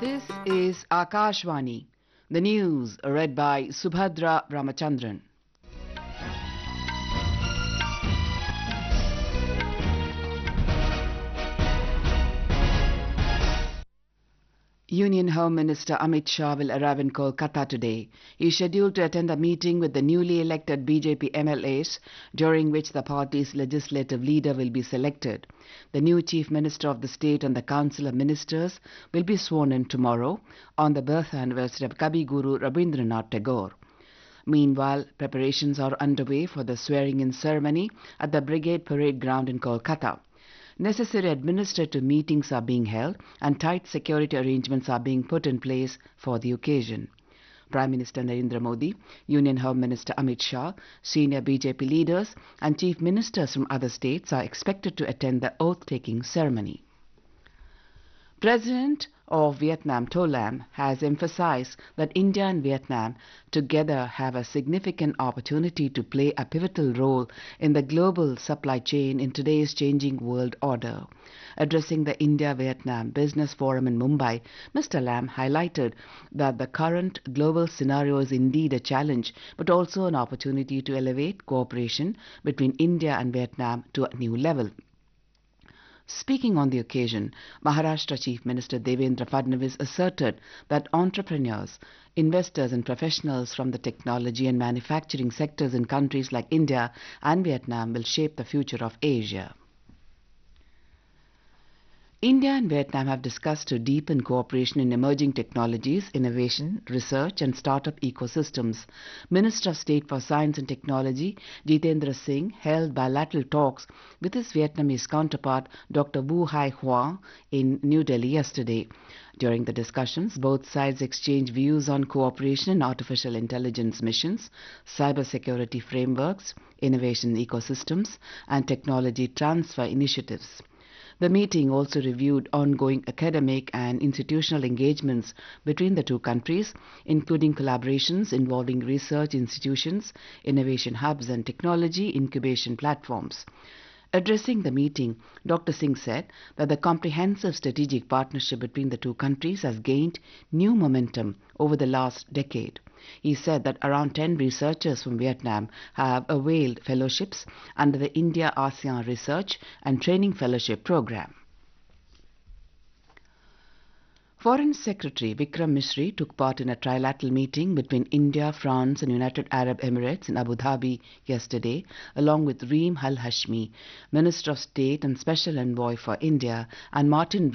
This is Akashvani. The news read by Subhadra Ramachandran. Union Home Minister Amit Shah will arrive in Kolkata today. He is scheduled to attend a meeting with the newly elected BJP MLAs, during which the party's legislative leader will be selected. The new Chief Minister of the state and the Council of Ministers will be sworn in tomorrow on the birth anniversary of Kavi Guru Rabindranath Tagore. Meanwhile, preparations are underway for the swearing-in ceremony at the Brigade Parade Ground in Kolkata. Necessary administrative meetings are being held and tight security arrangements are being put in place for the occasion. Prime Minister Narendra Modi, Union Home Minister Amit Shah, senior BJP leaders and chief ministers from other states are expected to attend the oath-taking ceremony. President of Vietnam To Lam has emphasized that India and Vietnam together have a significant opportunity to play a pivotal role in the global supply chain in today's changing world order. Addressing the India-Vietnam Business Forum in Mumbai, Mr. Lam highlighted that the current global scenario is indeed a challenge, but also an opportunity to elevate cooperation between India and Vietnam to a new level. Speaking on the occasion, Maharashtra Chief Minister Devendra Fadnavis asserted that entrepreneurs, investors and professionals from the technology and manufacturing sectors in countries like India and Vietnam will shape the future of Asia. India and Vietnam have discussed to deepen cooperation in emerging technologies, innovation, research and startup ecosystems. Minister of State for Science and Technology Jitendra Singh held bilateral talks with his Vietnamese counterpart Dr. Vu Hai Hoa in New Delhi yesterday. During the discussions, both sides exchanged views on cooperation in artificial intelligence missions, cybersecurity frameworks, innovation ecosystems and technology transfer initiatives. The meeting also reviewed ongoing academic and institutional engagements between the two countries, including collaborations involving research institutions, innovation hubs and technology incubation platforms. Addressing the meeting, Dr. Singh said that the comprehensive strategic partnership between the two countries has gained new momentum over the last decade. He said that around 10 researchers from Vietnam have availed fellowships under the India-ASEAN Research and Training Fellowship Program. Foreign Secretary Vikram Misri took part in a trilateral meeting between India, France and United Arab Emirates in Abu Dhabi yesterday, along with Reem Al Hashmi, Minister of State and Special Envoy for India, and Martin